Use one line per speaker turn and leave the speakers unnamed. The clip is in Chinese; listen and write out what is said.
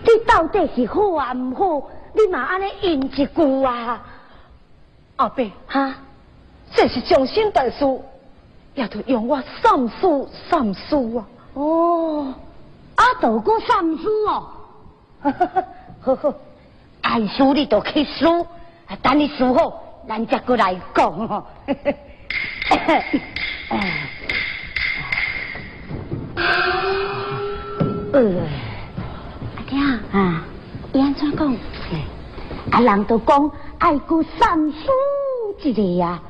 你到底是好啊唔好？你嘛安尼应一句啊？
阿伯，
哈，
这是终身大事，也得用我三思啊。
哦，啊，都过三思哦。好好，爱输你就去输，等你输好，咱再过来讲吼。阿爹啊，伊安怎讲？啊，人都讲爱过三思一个啊。